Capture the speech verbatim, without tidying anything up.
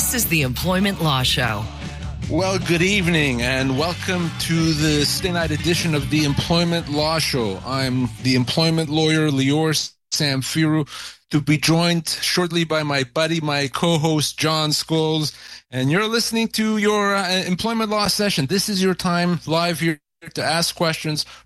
This is the Employment Law Show. Well, good evening and welcome to the Saturday night edition of the Employment Law Show. I'm the employment lawyer, Lior Samfiru, to be joined shortly by my buddy, my co-host, John Scholes. And you're listening to your uh, employment law session. This is your time live here to ask questions,